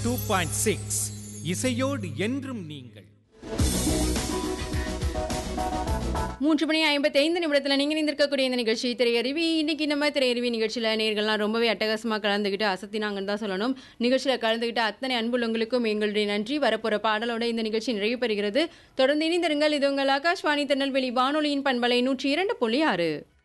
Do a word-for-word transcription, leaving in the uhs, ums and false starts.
Two point six இசையோடு என்றும் நீங்கள். மூன்று மணி ஐம்பத்தி ஐந்து நிமிடத்தில் நீங்கள் இணைந்திருக்கக்கூடிய இந்த நிகழ்ச்சி திரையறிவி. இன்னைக்கு நம்ம திரையறிவி நிகழ்ச்சியில் நேர்கள்லாம் ரொம்பவே அட்டகாசமாக கலந்துக்கிட்டு அசத்தினாங்கன்னு தான் சொல்லணும். நிகழ்ச்சியில் கலந்துக்கிட்ட அத்தனை அன்புள்ளவங்களுக்கும் எங்களுடைய நன்றி. வரப்போகிற பாடலோட இந்த நிகழ்ச்சி நிறைவு பெறுகிறது. தொடர்ந்து இணைந்திருங்கள். இது உங்கள் ஆகாஷ்வாணி திருநெல்வேலி வானொலியின் பண்பலை நூற்றி இரண்டு புள்ளி ஆறு.